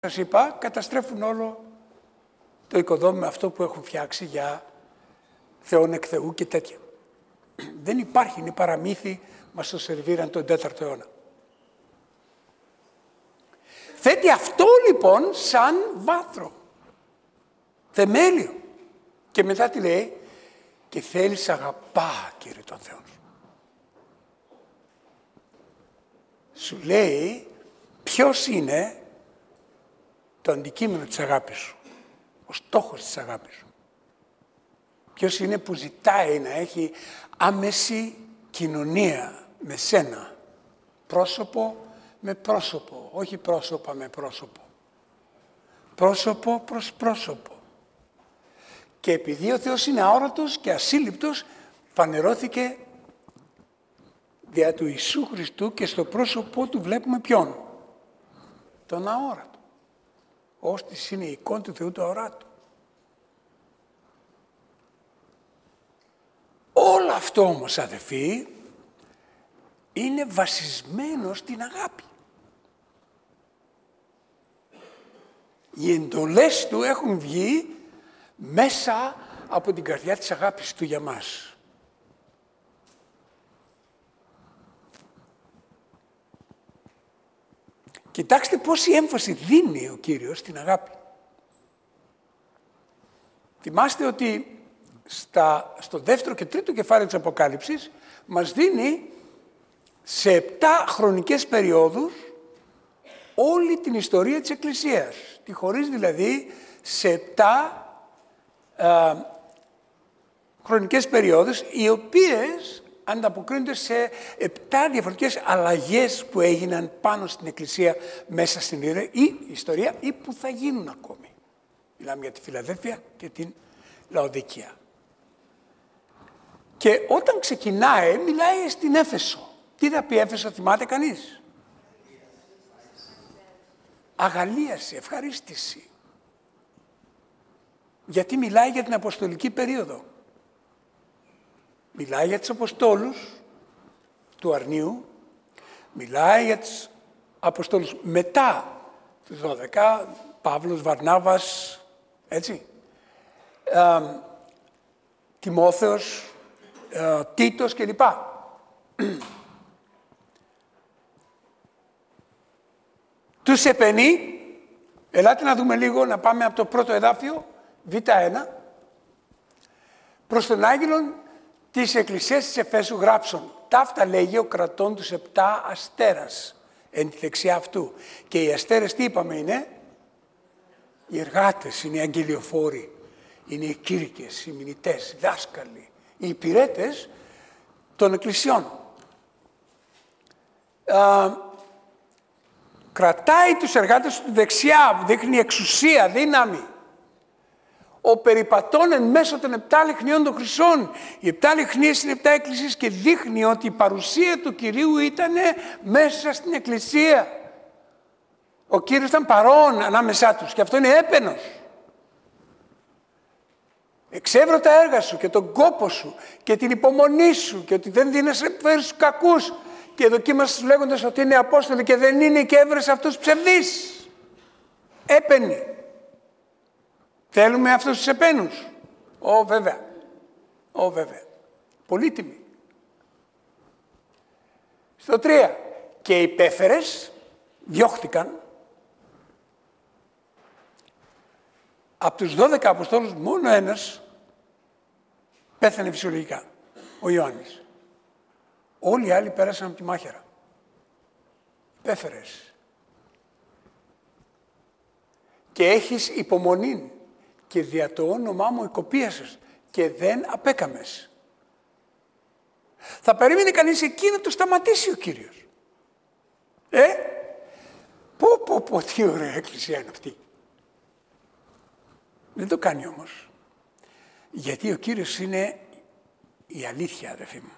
σας είπα, καταστρέφουν όλο το οικοδόμημα αυτό που έχουν φτιάξει για Θεόν εκ Θεού και τέτοια. Δεν υπάρχει, είναι παραμύθι, μας το σερβίραν τον 4ο αιώνα. Θέτει αυτό λοιπόν σαν βάθρο, θεμέλιο. Και μετά τι λέει, και θέλεις αγαπά Κύριε τον Θεό σου. Σου λέει ποιος είναι το αντικείμενο της αγάπης σου, ο στόχος της αγάπης σου. Ποιος είναι που ζητάει να έχει άμεση κοινωνία με σένα, πρόσωπο με πρόσωπο, όχι πρόσωπα με πρόσωπο. Πρόσωπο προς πρόσωπο. Και επειδή ο Θεός είναι αόρατος και ασύλληπτος, φανερώθηκε δια του Ιησού Χριστού και στο πρόσωπό του βλέπουμε ποιον? Τον αόρατο. Ώστις είναι η εικόνα του Θεού του αοράτου. Όλο αυτό όμως, αδελφοί, είναι βασισμένο στην αγάπη. Οι εντολές του έχουν βγει μέσα από την καρδιά της αγάπης του για μας. Κοιτάξτε πόση έμφαση δίνει ο Κύριος στην αγάπη. Θυμάστε ότι στο 2ο και 3ο κεφάλαιο της Αποκάλυψης μας δίνει σε 7 χρονικές περιόδους όλη την ιστορία της Εκκλησίας. Τη χωρίζει δηλαδή σε 7 χρονικές περιόδους, οι οποίες ανταποκρίνονται σε 7 διαφορετικές αλλαγές που έγιναν πάνω στην Εκκλησία μέσα στην ιστορία ή που θα γίνουν ακόμη. Μιλάμε για τη Φιλαδέλφεια και την Λαοδικία. Και όταν ξεκινάει, μιλάει στην Έφεσο. Τι θα πει Έφεσο, θυμάται κανείς? Αγαλίαση, ευχαρίστηση. Γιατί μιλάει για την Αποστολική περίοδο. Μιλάει για τους Αποστόλους του Αρνίου, μιλάει για τους Αποστόλους μετά τους 12, Παύλος, Βαρνάβας, έτσι, Τιμόθεος, Τίτος κλπ. Τους επενεί, ελάτε να δούμε λίγο, να πάμε από το πρώτο εδάφιο, Β1, προς τον Άγγελον της Εκκλησίας της Εφέσου γράψον. Ταύτα λέγει ο κρατών τους 7 αστέρας εν τη δεξιά αυτού. Και οι αστέρες τι είπαμε είναι? Οι εργάτες, είναι οι αγγελιοφόροι, είναι οι κήρυκες, οι μηνυτές, οι δάσκαλοι, οι υπηρέτες των εκκλησιών. Κρατάει τους εργάτες του δεξιά, δείχνει εξουσία, δύναμη. Ο περιπατών εν μέσω των 7 λιχνιών των χρυσών. Οι 7 λιχνίες είναι 7 εκκλησίες και δείχνει ότι η παρουσία του Κυρίου ήταν μέσα στην εκκλησία. Ο Κύριος ήταν παρόν ανάμεσά τους και αυτό είναι έπαινος. Εξεύρω τα έργα σου και τον κόπο σου και την υπομονή σου και ότι δεν δίνεσαι φέρεις στους κακούς και δοκίμασες λέγοντας ότι είναι Απόστολοι και δεν είναι και έβρες αυτούς ψευδείς. Έπαινοι. Θέλουμε αυτούς τους επένους? Βέβαια. Βέβαια. Πολύτιμοι. Στο 3. Και οι πέφερες διώχτηκαν. Από τους 12 Αποστόλους μόνο ένας πέθανε φυσιολογικά. Ο Ιωάννης. Όλοι οι άλλοι πέρασαν από τη μάχαιρα. Πέφερες. Και έχεις υπομονή και δια το όνομά μου οικοπίασες και δεν απέκαμες. Θα κανείς εκεί να το σταματήσει ο Κύριος. Πω, τι ωραία εκκλησία είναι αυτή. Δεν το κάνει όμως. Γιατί ο Κύριος είναι η αλήθεια, αδερφοί μου.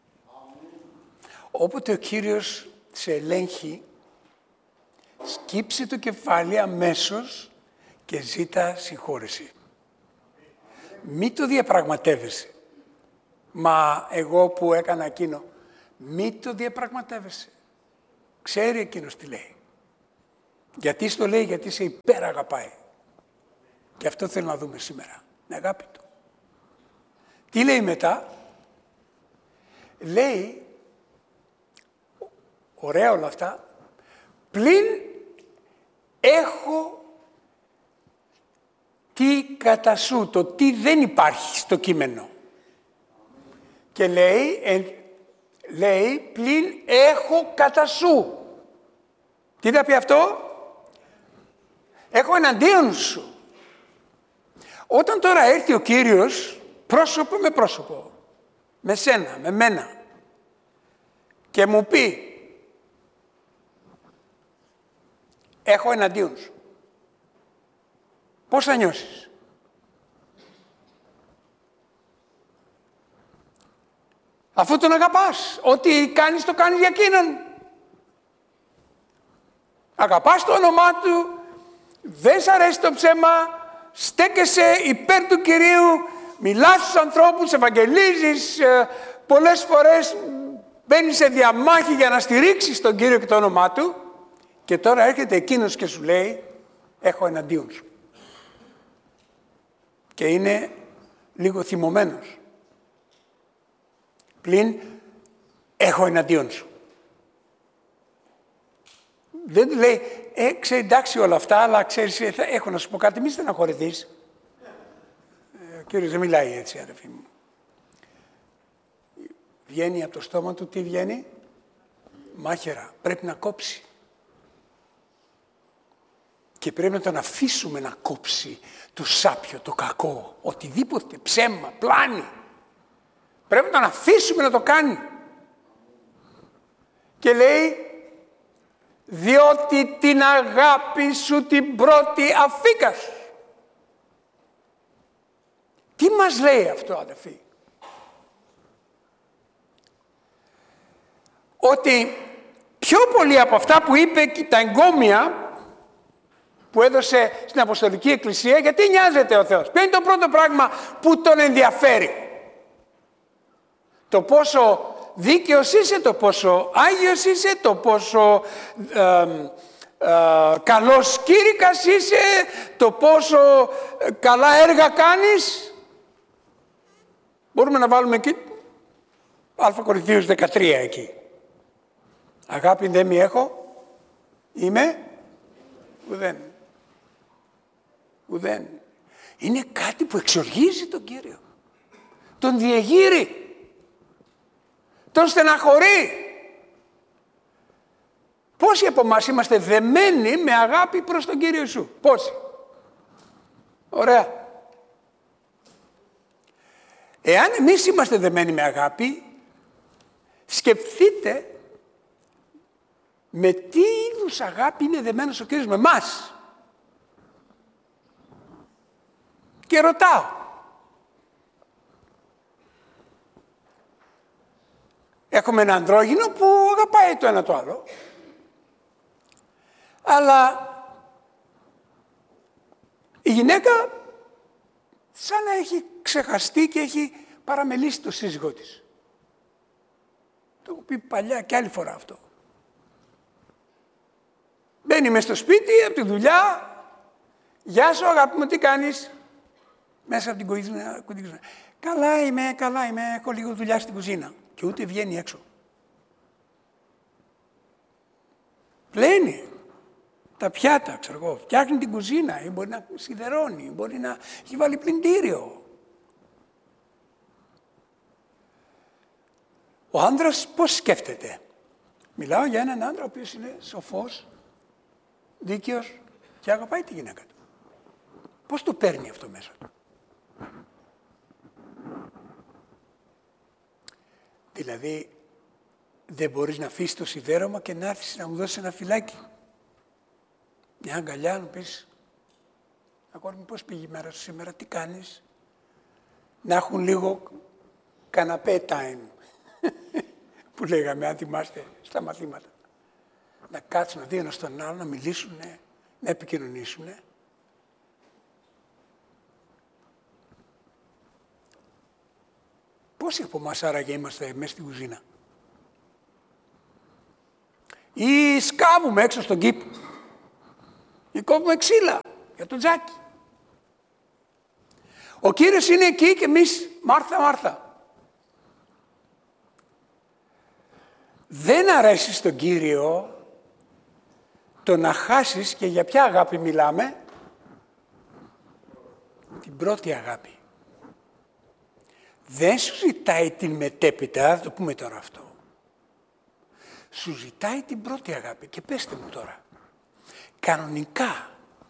Όποτε ο Κύριος σε ελέγχει, σκύψε το κεφάλι αμέσως και ζήτα συγχώρεση. Μη το διαπραγματεύεσαι. Μα εγώ που έκανα εκείνο. Μη το διαπραγματεύεσαι. Ξέρει εκείνος τι λέει. Γιατί στο λέει? Γιατί σε υπεραγαπάει. Και αυτό θέλω να δούμε σήμερα. Με αγάπη του. Τι λέει μετά? Λέει, ωραία όλα αυτά, πλην έχω τι κατά σου, το τι δεν υπάρχει στο κείμενο. Και λέει πλην έχω κατά σου. Τι θα πει αυτό? Έχω εναντίον σου. Όταν τώρα έρθει ο Κύριος πρόσωπο με πρόσωπο, με σένα, με μένα, και μου πει έχω εναντίον σου, πώς θα νιώσεις? Αφού τον αγαπάς, ό,τι κάνεις το κάνεις για εκείνον. Αγαπάς το όνομά του, δεν σ' αρέσει το ψέμα, στέκεσαι υπέρ του Κυρίου, μιλάς στους ανθρώπους, ευαγγελίζεις, πολλές φορές μπαίνεις σε διαμάχη για να στηρίξεις τον Κύριο και το όνομά του, και τώρα έρχεται εκείνος και σου λέει έχω εναντίον σου. Και είναι λίγο θυμωμένος. Πλην έχω εναντίον σου. Δεν του λέει, ξέρει εντάξει όλα αυτά, αλλά ξέρεις, έχω να σου πω κάτι, μη στεναχωρηθείς. Ο Κύριος δεν μιλάει έτσι, αδερφοί μου. Βγαίνει από το στόμα του, τι βγαίνει? Μάχαιρα. Πρέπει να κόψει. Και πρέπει να τον αφήσουμε να κόψει το σάπιο, το κακό, οτιδήποτε, ψέμα, πλάνη. Πρέπει να τον αφήσουμε να το κάνει. Και λέει, διότι την αγάπη σου την πρώτη αφήκας. Τι μας λέει αυτό, αδελφοί? Ότι πιο πολύ από αυτά που είπε και τα εγκόμια που έδωσε στην Αποστολική Εκκλησία, γιατί νοιάζεται ο Θεός? Ποιο είναι το πρώτο πράγμα που τον ενδιαφέρει? Το πόσο δίκαιος είσαι, το πόσο άγιος είσαι, το πόσο καλός κήρυκας είσαι, το πόσο καλά έργα κάνεις. Μπορούμε να βάλουμε εκεί Α Κορινθίους 13 εκεί. Αγάπη δεν μη έχω, είμαι ουδέν. Ουδέν. Είναι κάτι που εξοργίζει τον Κύριο. Τον διεγείρει. Τον στεναχωρεί. Πόσοι από εμάς είμαστε δεμένοι με αγάπη προς τον Κύριο σου? Πόσοι? Ωραία. Εάν εμείς είμαστε δεμένοι με αγάπη, σκεφτείτε με τι είδους αγάπη είναι δεμένος ο Κύριος με εμάς. Και ρωτάω, έχουμε ένα ανδρόγυνο που αγαπάει το ένα το άλλο, αλλά η γυναίκα σαν να έχει ξεχαστεί και έχει παραμελήσει το σύζυγό της. Το έχω πει παλιά και άλλη φορά αυτό. Μπαίνει μες στο σπίτι, από τη δουλειά, γεια σου αγάπη μου, τι κάνεις? Μέσα από την κουζίνα. Καλά είμαι, έχω λίγο δουλειά στην κουζίνα. Και ούτε βγαίνει έξω. Πλένει τα πιάτα, ξέρω εγώ, φτιάχνει την κουζίνα, ή μπορεί να σιδερώνει, μπορεί να έχει βάλει πλυντήριο. Ο άνδρας πώς σκέφτεται? Μιλάω για έναν άνδρα ο οποίος είναι σοφός, δίκαιος και αγαπάει τη γυναίκα του. Πώς το παίρνει αυτό μέσα του? Δηλαδή, δεν μπορείς να αφήσεις το σιδέρωμα και να έρθεις να μου δώσεις ένα φυλάκι. Μια αγκαλιά, να πεις, αγόρι μου, πώς πήγε η μέρα σου σήμερα, τι κάνεις? Να έχουν λίγο καναπέ time, που λέγαμε, αν θυμάστε, στα μαθήματα. Να κάτσουν, να δει ένας τον άλλο, να μιλήσουν, να επικοινωνήσουν. Πόσοι από εμάς άραγε είμαστε μέσα στην κουζίνα? Ή σκάβουμε έξω στον κήπο. ή κόβουμε ξύλα για τον Τζάκη. Ο Κύριος είναι εκεί και εμείς Μάρθα, Μάρθα. Δεν αρέσει στον Κύριο το να χάσεις, και για ποια αγάπη μιλάμε? Την πρώτη αγάπη. Δεν σου ζητάει την μετέπειτα, θα το πούμε τώρα αυτό. Σου ζητάει την πρώτη αγάπη. Και πέστε μου τώρα, κανονικά,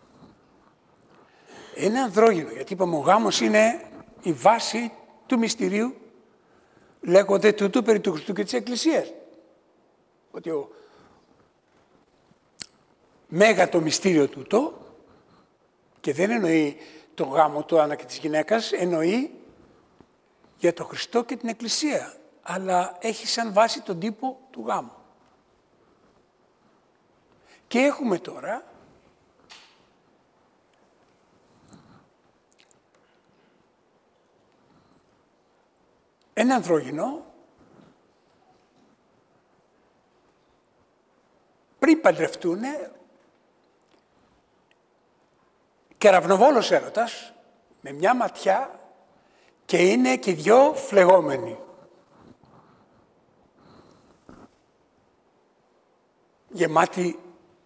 ένα ανδρόγυνο, γιατί είπαμε ο γάμος είναι η βάση του μυστηρίου, λέγονται τούτου περί του Χριστού και της Εκκλησίας. Ότι μέγα το μυστήριο τούτο, και δεν εννοεί τον γάμο του άνδρα και της γυναίκας, εννοεί για τον Χριστό και την Εκκλησία, αλλά έχει σαν βάση τον τύπο του γάμου. Και έχουμε τώρα ένα ανδρόγυνο πριν παντρευτούνε, κεραυνοβόλος έρωτας, με μια ματιά, και είναι και οι δυο φλεγόμενοι. Γεμάτοι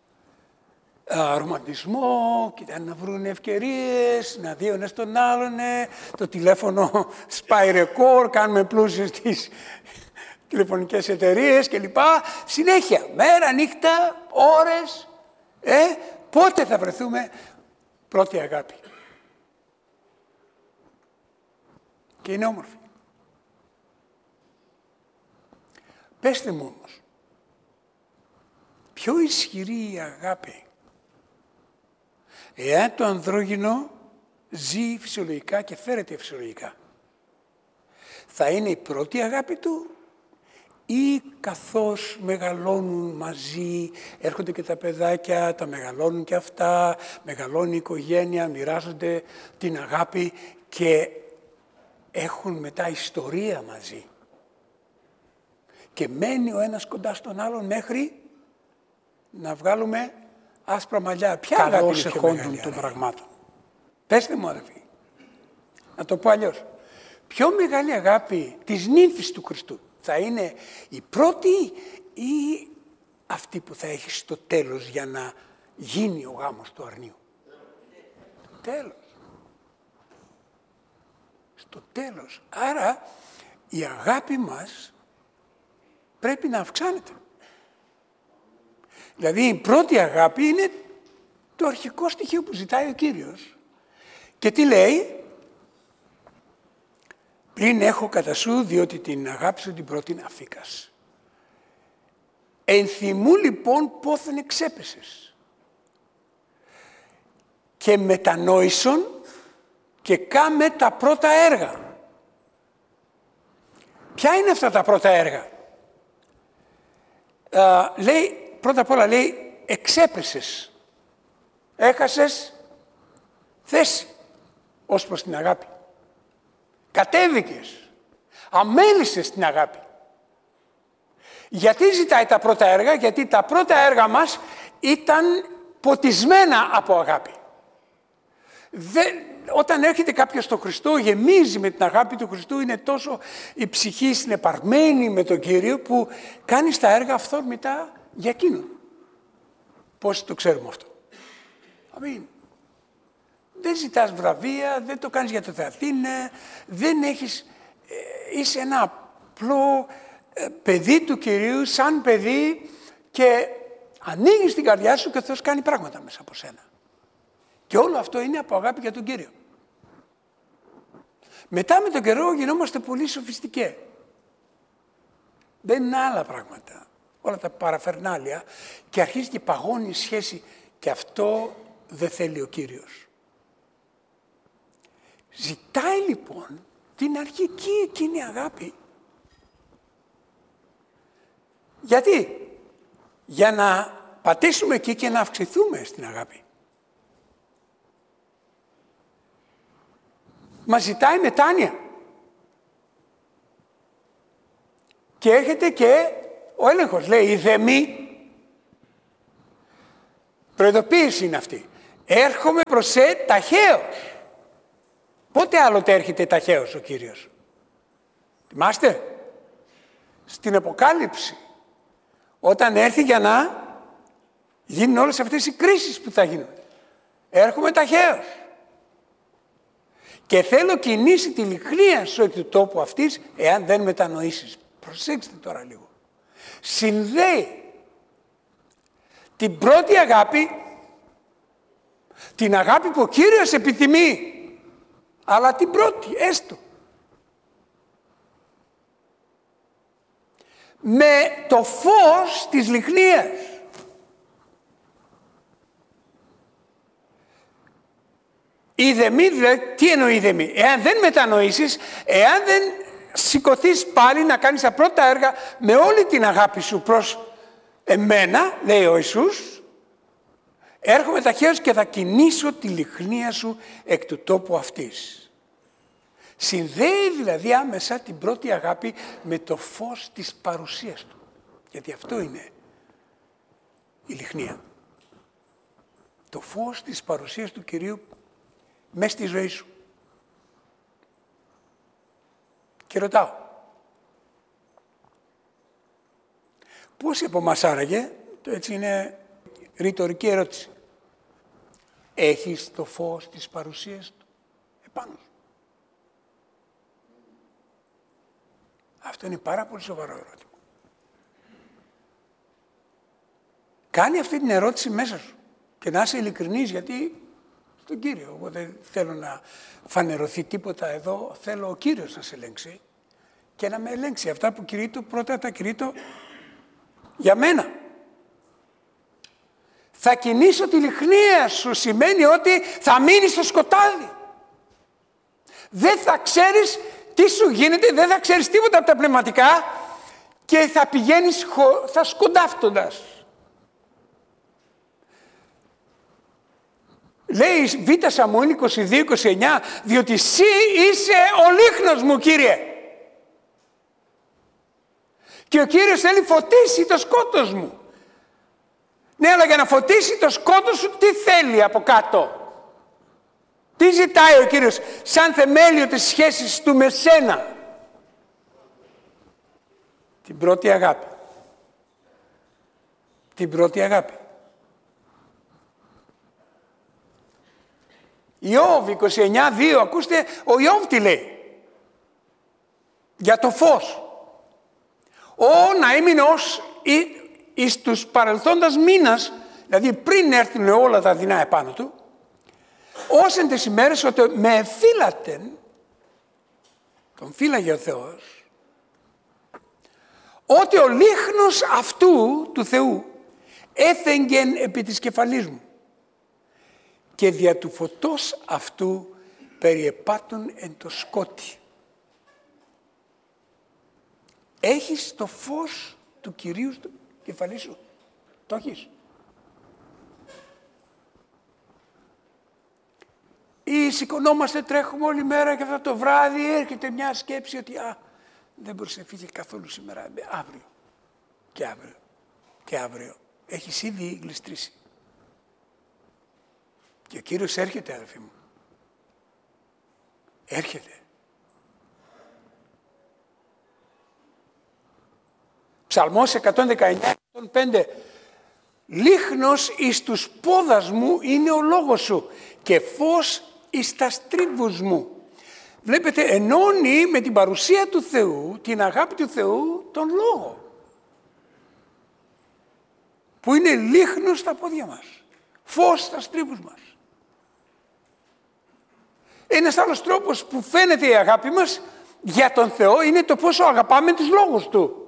ρομαντισμό, κοιτάνε να βρουν ευκαιρίες, να δει ο ένας τον άλλον, το τηλέφωνο σπάει ρεκόρ, κάνουμε πλούσιες τις τηλεφωνικές εταιρείες κλπ. Συνέχεια, μέρα, νύχτα, ώρες, πότε θα βρεθούμε πρώτη αγάπη. Και είναι όμορφη. Πέστε μου όμως, πιο ισχυρή η αγάπη εάν το ανδρόγυνο ζει φυσιολογικά και φέρεται φυσιολογικά? Θα είναι η πρώτη αγάπη του, ή καθώς μεγαλώνουν μαζί, έρχονται και τα παιδάκια, τα μεγαλώνουν και αυτά, μεγαλώνει η οικογένεια, μοιράζονται την αγάπη και έχουν μετά ιστορία μαζί. Και μένει ο ένας κοντά στον άλλον μέχρι να βγάλουμε άσπρα μαλλιά. Ποια αγάπη είναι πιο μεγάλη των πραγμάτων? Πέστε μου, αδελφοί. Να το πω αλλιώς. Πιο μεγάλη αγάπη της νύμφης του Χριστού θα είναι η πρώτη ή αυτή που θα έχει στο τέλος για να γίνει ο γάμος του αρνίου? Το τέλος. Στο τέλος. Άρα η αγάπη μας πρέπει να αυξάνεται. Δηλαδή η πρώτη αγάπη είναι το αρχικό στοιχείο που ζητάει ο Κύριος. Και τι λέει? Πριν έχω κατά σου, διότι την αγάπη σου την πρώτη αφήκας. Ενθυμού λοιπόν πόθεν εξέπεσες. Και μετανόησον και κάμε τα πρώτα έργα. Ποια είναι αυτά τα πρώτα έργα? Λέει, πρώτα απ' όλα λέει, εξέπεσες. Έχασες θέση ως προς την αγάπη. Κατέβηκες. Αμέλησες την αγάπη. Γιατί ζητάει τα πρώτα έργα? Γιατί τα πρώτα έργα μας ήταν ποτισμένα από αγάπη. Όταν έρχεται κάποιος στο Χριστό, γεμίζει με την αγάπη του Χριστού, είναι τόσο η ψυχή συνεπαρμένη με τον Κύριο που κάνει τα έργα αυθόρμητα για εκείνον. Πώς το ξέρουμε αυτό? Αμήν. Δεν ζητάς βραβεία, δεν το κάνεις για το θεατήνε, δεν έχεις, είσαι ένα απλό παιδί του Κυρίου, σαν παιδί, και ανοίγεις την καρδιά σου και ο Θεός κάνει πράγματα μέσα από σένα. Και όλο αυτό είναι από αγάπη για τον Κύριο. Μετά με τον καιρό γινόμαστε πολύ σοφιστικοί. Δεν είναι άλλα πράγματα. Όλα τα παραφερνάλια, και αρχίζει και παγώνει η σχέση, και αυτό δεν θέλει ο Κύριος. Ζητάει λοιπόν την αρχική εκείνη αγάπη. Γιατί? Για να πατήσουμε εκεί και να αυξηθούμε στην αγάπη. Μας ζητάει μετάνοια. Και έρχεται και ο έλεγχος. Λέει, η δεμή Προειδοποίηση είναι αυτή. Έρχομαι προς ταχαίως. Πότε άλλοτε έρχεται ταχαίως ο Κύριος? Θυμάστε? Στην Αποκάλυψη. Όταν έρθει για να γίνουν όλες αυτές οι κρίσεις που θα γίνουν. Έρχομαι ταχαίως. Και θέλω κινήσει τη λυχνία σου εκ του τόπου αυτής, εάν δεν μετανοήσεις. Προσέξτε τώρα λίγο. Συνδέει την πρώτη αγάπη, την αγάπη που ο Κύριος επιθυμεί, αλλά την πρώτη, έστω, με το φως της λυχνίας. Είδε μη, δηλαδή, τι εννοεί είδε μη? Εάν δεν μετανοήσεις, εάν δεν σηκωθείς πάλι να κάνεις τα πρώτα έργα με όλη την αγάπη σου προς εμένα, λέει ο Ιησούς, έρχομαι ταχαίως και θα κινήσω τη λυχνία σου εκ του τόπου αυτής. Συνδέει δηλαδή άμεσα την πρώτη αγάπη με το φως της παρουσίας του. Γιατί αυτό είναι η λυχνία. Το φως της παρουσίας του Κυρίου μέσα στη ζωή σου. Και ρωτάω, πόσοι από εμάς άραγε, το έτσι είναι ρητορική ερώτηση, έχεις το φως της παρουσίας του επάνω σου? Αυτό είναι πάρα πολύ σοβαρό ερώτημα. Κάνει αυτή την ερώτηση μέσα σου και να είσαι ειλικρινής, γιατί στον Κύριο, εγώ δεν θέλω να φανερωθεί τίποτα εδώ, θέλω ο Κύριος να σε ελέγξει και να με ελέγξει. Αυτά που κηρύττω, πρώτα τα κηρύττω για μένα. Θα κινήσω τη λυχνία σου σημαίνει ότι θα μείνεις στο σκοτάδι. Δεν θα ξέρεις τι σου γίνεται, δεν θα ξέρεις τίποτα από τα πνευματικά και θα πηγαίνεις θα σκοντάφτοντας. Λέει Β' Σαμουήλ 22-29, διότι εσύ είσαι ο λίχνος μου, Κύριε. Και ο Κύριος θέλει φωτίσει το σκότος μου. Ναι, αλλά για να φωτίσει το σκότος σου, τι θέλει από κάτω? Τι ζητάει ο Κύριος σαν θεμέλιο της σχέσης του με σένα? Την πρώτη αγάπη. Την πρώτη αγάπη. Ιώβ 29-2, ακούστε ο Ιώβ τι λέει για το φως. Να έμεινε ως εις τους παρελθόντας μήνας, δηλαδή πριν έρθουν όλα τα δεινά επάνω του, ως εν τες ημέρες ότι με εφύλατεν, τον φύλαγε ο Θεός, ότι ο λίχνος αυτού του Θεού έθεγγεν επί της κεφαλής μου και δια του φωτός αυτού περιεπάτων εν το σκότι. Έχεις το φως του Κυρίου στο κεφαλή σου? Το έχεις? Ή σηκωνόμαστε, τρέχουμε όλη μέρα και αυτό το βράδυ έρχεται μια σκέψη ότι δεν μπορούσε να φύγει καθόλου σήμερα, αύριο και αύριο και αύριο. Έχεις ήδη γλιστρήσει. Και ο Κύριος έρχεται, αδελφοί μου. Έρχεται. Ψαλμός 119-105. Λίχνος εις τους πόδας μου είναι ο λόγος σου και φως εις τα στρίβους μου. Βλέπετε, ενώνει με την παρουσία του Θεού, την αγάπη του Θεού, τον λόγο. Που είναι λίχνος στα πόδια μας. Φως στα στρίβους μας. Ένας άλλος τρόπος που φαίνεται η αγάπη μας για τον Θεό είναι το πόσο αγαπάμε τους λόγους Του.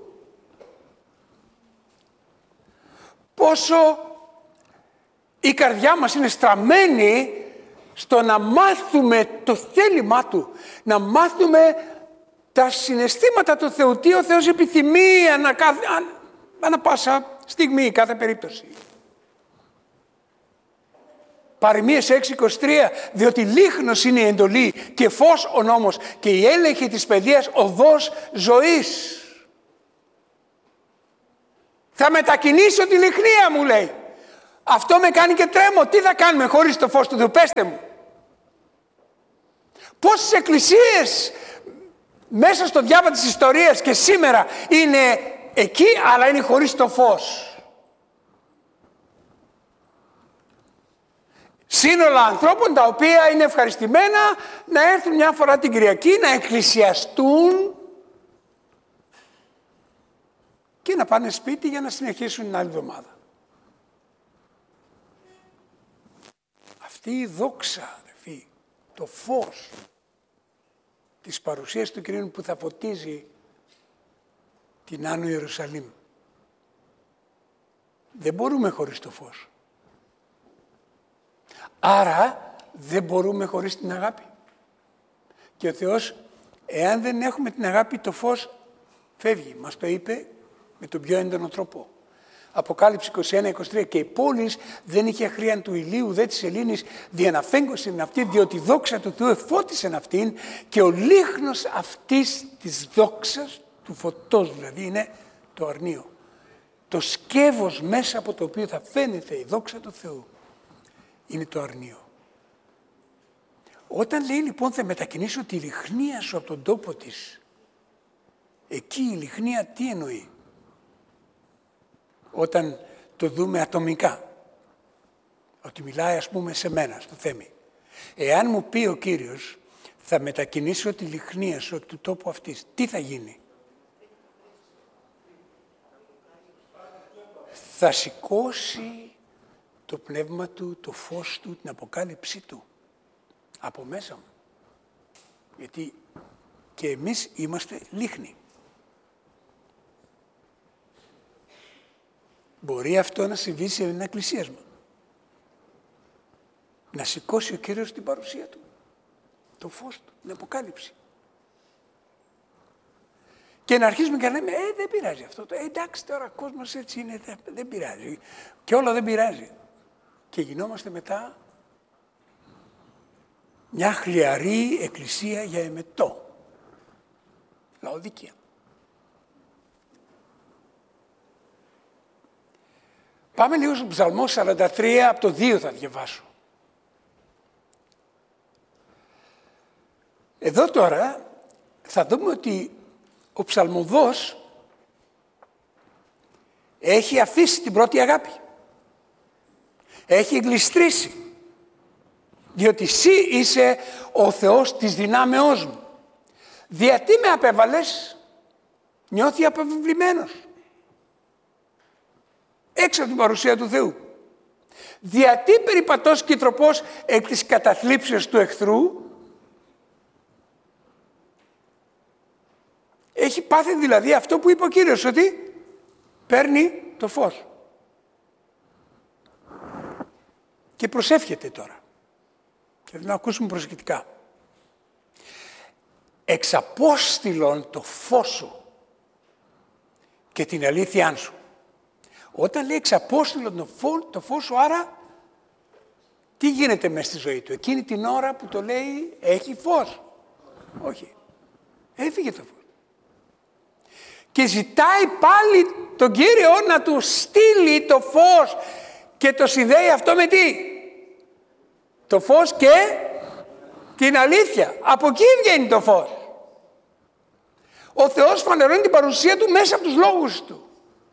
Πόσο η καρδιά μας είναι στραμμένη στο να μάθουμε το θέλημά Του, να μάθουμε τα συναισθήματα του Θεού, τι ο Θεός επιθυμεί ανά πάσα στιγμή, κάθε περίπτωση. Παροιμίες 6:23, διότι λίχνος είναι η εντολή και φως ο νόμος και η έλεγχη της παιδείας οδός ζωής. Θα μετακινήσω τη λιχνία μου, λέει. Αυτό με κάνει και τρέμω. Τι θα κάνουμε χωρίς το φως του Θεού, πέστε μου. Πόσες εκκλησίες μέσα στο διάβα της ιστορίας και σήμερα είναι εκεί, αλλά είναι χωρίς το φως. Σύνολα ανθρώπων τα οποία είναι ευχαριστημένα να έρθουν μια φορά την Κυριακή, να εκκλησιαστούν και να πάνε σπίτι για να συνεχίσουν την άλλη εβδομάδα. Αυτή η δόξα, αδελφοί, το φως της παρουσίας του Κυρίου που θα φωτίζει την Άνω Ιερουσαλήμ. Δεν μπορούμε χωρίς το φως. Άρα δεν μπορούμε χωρίς την αγάπη. Και ο Θεός, εάν δεν έχουμε την αγάπη, το φως φεύγει. Μας το είπε με τον πιο έντονο τρόπο. Αποκάλυψη 21-23. Και η πόλη δεν είχε χρίαν του ηλίου, δε της σελήνης, διαναφέγκωσεν αυτή, διότι η δόξα του Θεού εφώτισεν αυτήν, και ο λίχνος αυτής της δόξας, του φωτός δηλαδή, είναι το αρνείο. Το σκεύος μέσα από το οποίο θα φαίνεται η δόξα του Θεού είναι το αρνείο. Όταν λέει λοιπόν θα μετακινήσω τη λιχνία σου από τον τόπο της, εκεί η λιχνία τι εννοεί? Όταν το δούμε ατομικά, ότι μιλάει ας πούμε σε μένα, στο Θέμη. Εάν μου πει ο Κύριος θα μετακινήσω τη λιχνία σου από του τόπου αυτής, τι θα γίνει? Θα σηκώσει το πνεύμα του, το φως του, την αποκάλυψή του από μέσα μου. Γιατί και εμείς είμαστε λίχνη. Μπορεί αυτό να συμβεί σε ένα εκκλησίασμα. Να σηκώσει ο Κύριος την παρουσία του, το φως του, την αποκάλυψη. Και να αρχίσουμε και να λέμε, δεν πειράζει αυτό. Εντάξει τώρα ο κόσμος έτσι είναι, δεν πειράζει. Και όλο δεν πειράζει. Και γινόμαστε μετά μια χλιαρή εκκλησία για εμετό. Λαοδίκεια. Πάμε λίγο στο Ψαλμό 43, από το 2 θα διαβάσω. Εδώ τώρα θα δούμε ότι ο ψαλμοδός έχει αφήσει την πρώτη αγάπη. Έχει γλιστρήσει. Διότι εσύ είσαι ο Θεός της δυνάμεώς μου. Διατί με απέβαλες, νιώθει απευλημένος. Έξω από την παρουσία του Θεού. Διατί περιπατός και τροπός εκ της καταθλίψεως του εχθρού. Έχει πάθει δηλαδή αυτό που είπε ο Κύριος, ότι παίρνει το φως. Και προσεύχεται τώρα. Και να ακούσουμε προσεκτικά. Εξαπόστηλον το φως σου και την αλήθειά σου. Όταν λέει εξαπόστηλον το φως σου, άρα τι γίνεται μέσα στη ζωή του? Εκείνη την ώρα που το λέει έχει φως? Όχι. Έφυγε το φως. Και ζητάει πάλι τον Κύριο να του στείλει το φως και το συνδέει αυτό με τι? Το φως και την αλήθεια. Από εκεί βγαίνει το φως. Ο Θεός φανερώνει την παρουσία του μέσα από τους λόγους του.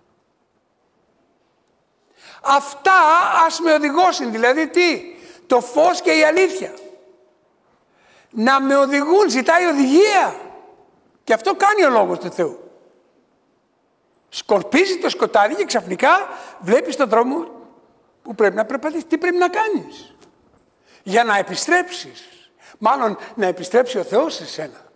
Αυτά ας με οδηγώσουν, δηλαδή τι? Το φως και η αλήθεια. Να με οδηγούν, ζητάει οδηγία. Και αυτό κάνει ο λόγος του Θεού. Σκορπίζει το σκοτάδι και ξαφνικά βλέπεις τον δρόμο που πρέπει να περπατήσεις. Τι πρέπει να κάνεις για να επιστρέψεις? Μάλλον να επιστρέψει ο Θεός σε σένα.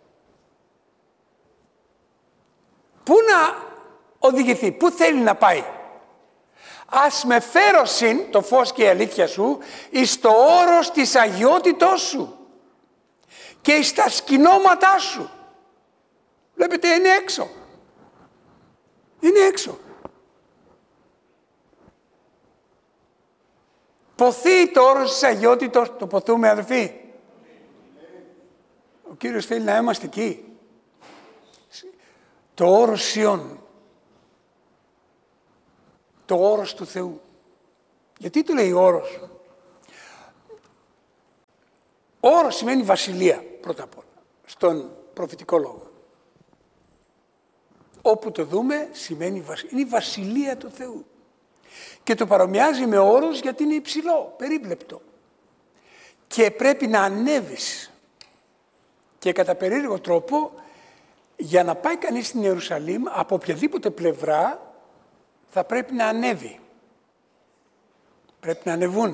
Πού να οδηγηθεί, πού θέλει να πάει? Ας με φέρωσιν το φως και η αλήθεια σου εις το όρος της αγιότητός σου και εις τα σκηνώματά σου. Βλέπετε, είναι έξω. Είναι έξω. Ποθεί το όρος της αγιότητος, το ποθούμε αδελφοί? Ο Κύριος θέλει να είμαστε εκεί. Το όρος Σιών. Το όρος του Θεού. Γιατί το λέει όρος? Όρος σημαίνει βασιλεία, πρώτα απ' όλα, στον προφητικό λόγο. Όπου το δούμε σημαίνει είναι η βασιλεία του Θεού. Και το παρομοιάζει με όρος γιατί είναι υψηλό, περίπλεπτο. Και πρέπει να ανέβεις. Και κατά περίεργο τρόπο, για να πάει κανείς στην Ιερουσαλήμ, από οποιαδήποτε πλευρά, θα πρέπει να ανέβει. Πρέπει να ανεβούν.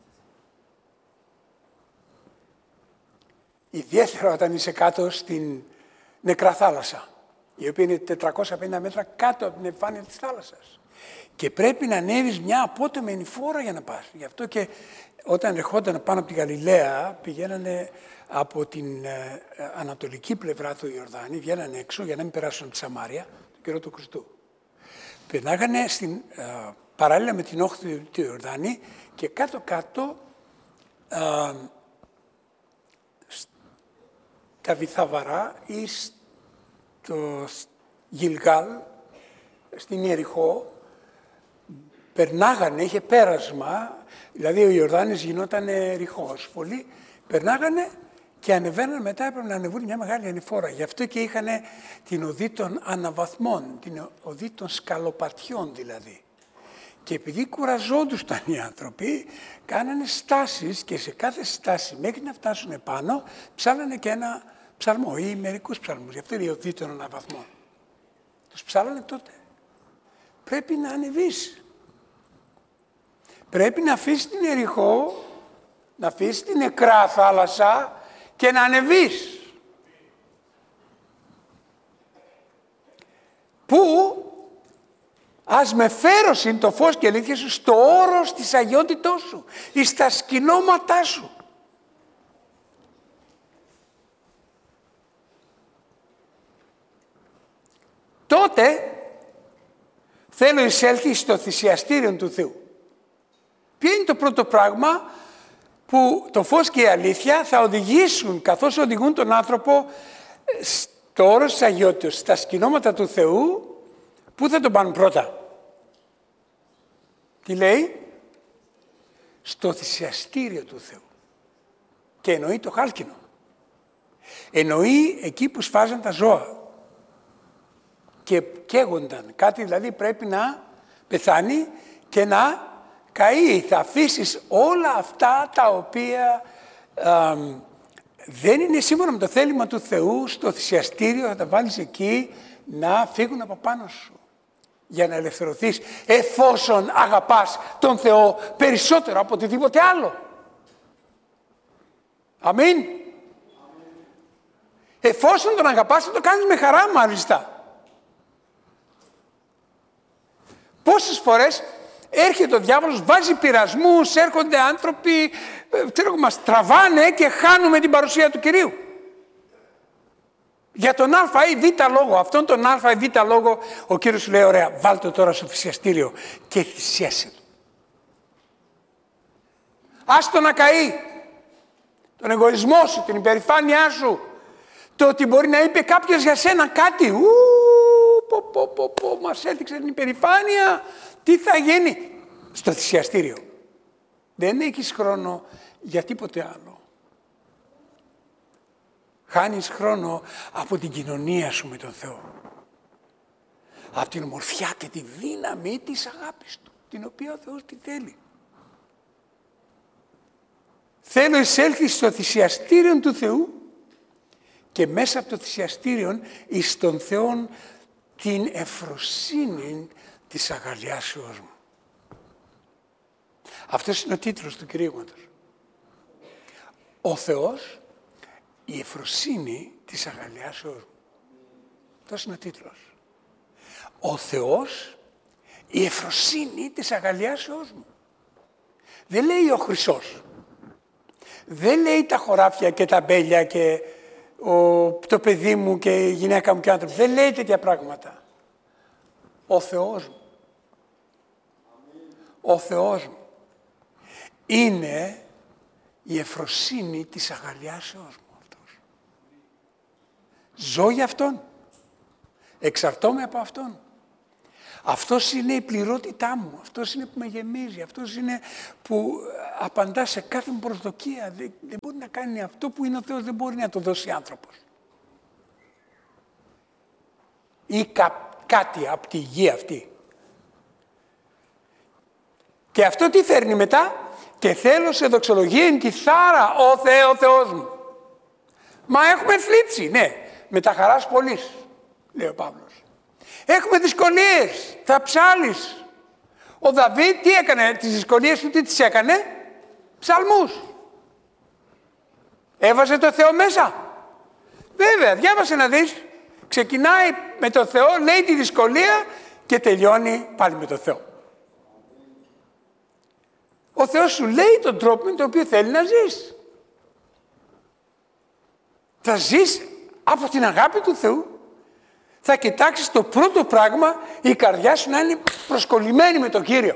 Ιδιαίτερα όταν είσαι κάτω στην νεκρά θάλασσα, η οποία είναι 450 μέτρα κάτω από την επιφάνεια της θάλασσας. Και πρέπει να ανέβεις μια απότομη ενηφόρα για να πας. Γι' αυτό και όταν ερχόταν πάνω από τη Γαλιλαία, πηγαίνανε από την ανατολική πλευρά του Ιορδάνη, βγαίνανε έξω για να μην περάσουν από τη Σαμάρια, τον καιρό του Χριστού. Περνάγανε παράλληλα με την όχθη του Ιορδάνη και κάτω-κάτω τα Βυθαβαρά ή στο Γιλγάλ, στην Ιεριχώ, περνάγανε, είχε πέρασμα, δηλαδή ο Ιορδάνης γινόταν ρηχός πολύ, περνάγανε και ανεβαίναν μετά, έπρεπε να ανεβούν μια μεγάλη ανηφόρα. Γι' αυτό και είχαν την οδή των αναβαθμών, την οδή των σκαλοπατιών δηλαδή. Και επειδή κουραζόντουσαν οι άνθρωποι, κάνανε στάσεις και σε κάθε στάση μέχρι να φτάσουν επάνω, ψάλανε και ένα ψαλμό ή μερικούς ψαλμούς. Γι' αυτό είναι η οδή των αναβαθμών. Τους ψάλανε τότε. Πρέπει να ανεβείς. Πρέπει να αφήσεις την Ιεριχώ, να αφήσεις την νεκρά θάλασσα και να ανεβείς. Πού? Ας με φέρωσιν το φως και αλήθεια σου στο όρος της αγιότητός σου ή στα σκηνώματά σου. Τότε θέλω εισέλθει στο θυσιαστήριο του Θεού. Ποιο είναι το πρώτο πράγμα που το φως και η αλήθεια θα οδηγήσουν, καθώς οδηγούν τον άνθρωπο στο όρος της αγιότητας, στα σκηνώματα του Θεού, πού θα τον πάνε πρώτα? Τι λέει? Στο θυσιαστήριο του Θεού. Και εννοεί το χάλκινο. Εννοεί εκεί που σφάζαν τα ζώα και καίγονταν. Κάτι δηλαδή πρέπει να πεθάνει και να καεί. Θα αφήσεις όλα αυτά τα οποία δεν είναι σύμφωνα με το θέλημα του Θεού στο θυσιαστήριο, θα τα βάλεις εκεί να φύγουν από πάνω σου. Για να ελευθερωθείς, εφόσον αγαπάς τον Θεό περισσότερο από οτιδήποτε άλλο. Αμήν. Εφόσον τον αγαπάς, θα το κάνεις με χαρά μάλιστα. Πόσες φορές έρχεται ο διάβολος, βάζει πειρασμούς, έρχονται άνθρωποι, μας τραβάνε και χάνουμε την παρουσία του Κυρίου. Για τον α ή β λόγο, αυτόν τον α ή β λόγο, ο Κύριος σου λέει, ωραία, βάλ' το τώρα στο θυσιαστήριο και θυσιάσαι το. Άστο να καεί. Τον εγωισμό σου, την υπερηφάνειά σου. Το ότι μπορεί να είπε κάποιος για σένα κάτι. Μας έδειξε την υπερηφάνεια. Τι θα γίνει? Στο θυσιαστήριο. Δεν έχεις χρόνο για τίποτε άλλο. Χάνεις χρόνο από την κοινωνία σου με τον Θεό. Από την ομορφιά και τη δύναμη της αγάπης Του, την οποία ο Θεός τη θέλει. Θέλω εισέλθει στο θυσιαστήριο του Θεού και μέσα από το θυσιαστήριο εις τον Θεόν την ευφροσύνη της αγαλιάσεως μου. Αυτός είναι ο τίτλος του κηρύγματος. Ο Θεός, η ευφροσύνη της αγαλιάσεως μου. Αυτός είναι ο τίτλος. Ο Θεός, η ευφροσύνη της αγαλιάσεως μου. Δεν λέει ο χρυσός. Δεν λέει τα χωράφια και τα μπέλια και το παιδί μου και η γυναίκα μου και ο άνθρωπος. Δεν λέει τέτοια πράγματα. Ο Θεός μου. Ο Θεός μου είναι η ευφροσύνη της αγαλιάσεως μου αυτός. Ζω για Αυτόν. Εξαρτώμαι από Αυτόν. Αυτός είναι η πληρότητά μου, αυτός είναι που με γεμίζει, αυτός είναι που απαντά σε κάθε μου προσδοκία. Δεν μπορεί να κάνει αυτό που είναι ο Θεός, δεν μπορεί να το δώσει άνθρωπος. Ή κάτι από τη γη αυτή. Και αυτό τι φέρνει μετά? Και θέλω σε δοξολογία τη θάρα, ο Θεός μου. Μα έχουμε θλίψη, ναι, με τα χαράς πολλής, λέει ο Παύλος. Έχουμε δυσκολίες, θα ψάλεις. Ο Δαβίδ τι έκανε, τις δυσκολίες του τι τις έκανε? Ψαλμούς. Έβαζε το Θεό μέσα. Βέβαια, διάβασε να δεις. Ξεκινάει με το Θεό, λέει τη δυσκολία και τελειώνει πάλι με το Θεό. Ο Θεός σου λέει τον τρόπο με τον οποίο θέλει να ζεις. Θα ζεις από την αγάπη του Θεού. Θα κοιτάξεις το πρώτο πράγμα, η καρδιά σου να είναι προσκολλημένη με τον Κύριο.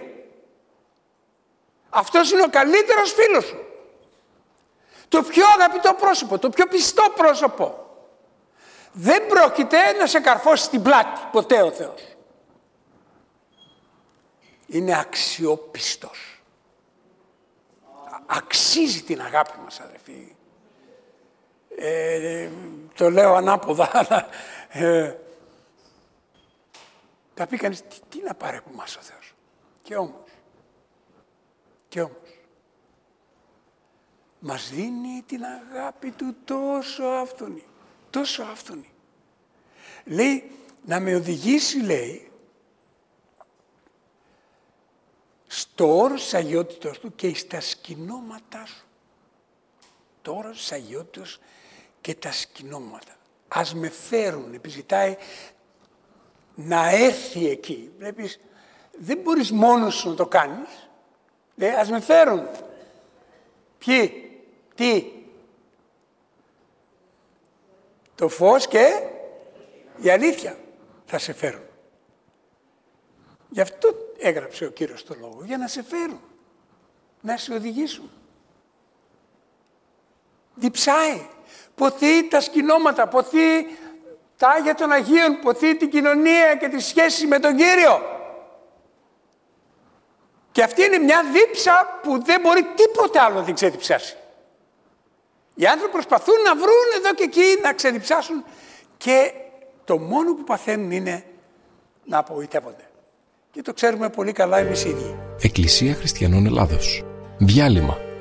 Αυτός είναι ο καλύτερος φίλος σου. Το πιο αγαπητό πρόσωπο, το πιο πιστό πρόσωπο. Δεν πρόκειται να σε καρφώσει στην πλάτη, ποτέ ο Θεός. Είναι αξιόπιστος. Αξίζει την αγάπη μας, αδερφοί. Το λέω ανάποδα, αλλά θα πει κανείς, τι να πάρει από εμάς ο Θεός. Και όμως, μας δίνει την αγάπη του τόσο άφθονη. Λέει, να με οδηγήσει, λέει, στο όρος της αγιότητος του και στα σκηνώματά σου. Το όρος της αγιότητος και τα σκηνώματα. Ας με φέρουν, επιζητάει να έρθει εκεί. Βλέπεις, δεν μπορείς μόνος σου να το κάνεις. Λέει, ας με φέρουν. Ποιοι, τι? Το φως και η αλήθεια θα σε φέρουν. Γι' αυτό έγραψε ο Κύριος το λόγο, για να σε φέρουν, να σε οδηγήσουν. Διψάει, ποθεί τα σκηνώματα, ποθεί τα Άγια των Αγίων, ποθεί την κοινωνία και τη σχέση με τον Κύριο. Και αυτή είναι μια δίψα που δεν μπορεί τίποτε άλλο να την ξεδιψάσει. Οι άνθρωποι προσπαθούν να βρουν εδώ και εκεί, να ξεδιψάσουν και το μόνο που παθαίνουν είναι να απογοητεύονται. Και το ξέρουμε πολύ καλά εμείς οι ίδιοι. Εκκλησία Χριστιανών Ελλάδος. Διάλειμμα.